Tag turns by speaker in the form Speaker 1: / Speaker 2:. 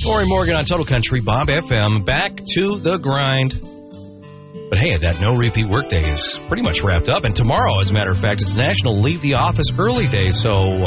Speaker 1: Lori Morgan on Total Country, Bob FM, back to the grind. But hey, that no repeat workday is pretty much wrapped up. And tomorrow, as a matter of fact, it's National Leave the Office Early Day. So